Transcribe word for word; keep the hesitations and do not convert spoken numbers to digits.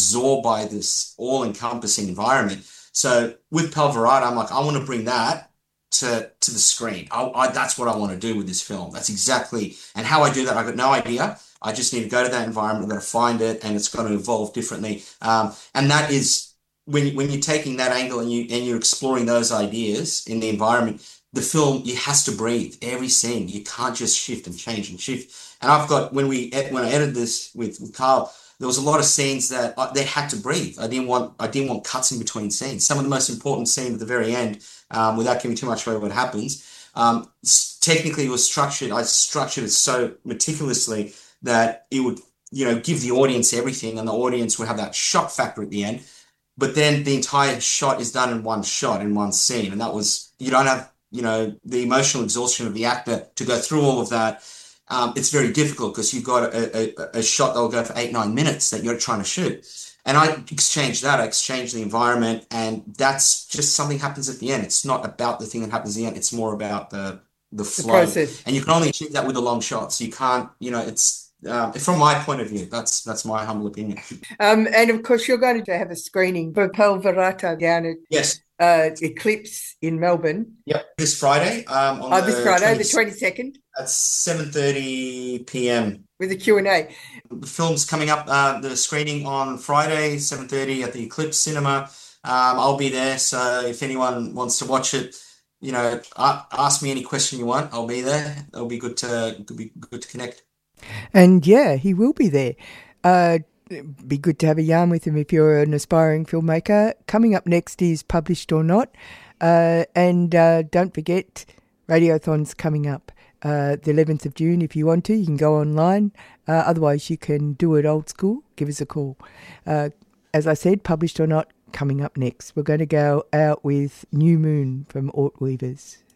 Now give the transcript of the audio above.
absorbed by this all-encompassing environment. So with Palvarata, I'm like, I want to bring that to to the screen. I, I, that's what I want to do with this film. That's exactly, and how I do that, I've got no idea. I just need to go to that environment. I'm going to find it, and it's going to evolve differently. Um, and that is when when you're taking that angle and you and you're exploring those ideas in the environment. The film, it has to breathe every scene. You can't just shift and change and shift. And I've got when we when I edited this with, with Carl, there was a lot of scenes that I, they had to breathe. I didn't want I didn't want cuts in between scenes. Some of the most important scene at the very end, um, without giving too much away what happens. Um, technically, it was structured. I structured it so meticulously that it would, you know, give the audience everything, and the audience would have that shock factor at the end. But then the entire shot is done in one shot, in one scene, and that was you don't have, you know, the emotional exhaustion of the actor to go through all of that. Um, it's very difficult because you've got a, a, a shot that will go for eight, nine minutes that you're trying to shoot. And I exchanged that, I exchanged the environment, and that's just something happens at the end. It's not about the thing that happens at the end, it's more about the the The flow. process. And you can only achieve that with the long shots. You can't, you know, it's um, from my point of view, that's that's my humble opinion. Um, and of course, you're going to have a screening for Palvarata down at Yes. uh, Eclipse in Melbourne. Yep. This Friday, um, on Oh, this the Friday, twenty the twenty-second, at seven thirty p m. with a Q and A. The film's coming up, uh, the screening on Friday, seven thirty at the Eclipse Cinema. Um, I'll be there, so if anyone wants to watch it, you know, a- ask me any question you want. I'll be there. It'll be good to it'll be good to connect. And yeah, he will be there. Uh, it'd be good to have a yarn with him if you're an aspiring filmmaker. Coming up next is Published or Not. Uh, and uh, don't forget, Radiothon's coming up uh, the eleventh of June. If you want to, you can go online. Uh, otherwise, you can do it old school. Give us a call. Uh, as I said, Published or Not, coming up next. We're going to go out with New Moon from Ort Weavers.